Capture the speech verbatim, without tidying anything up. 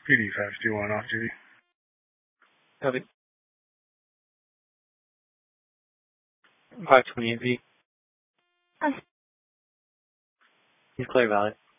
P D five two one off duty. Copy. five twenty-eight V. Hi. He's Clear Valley.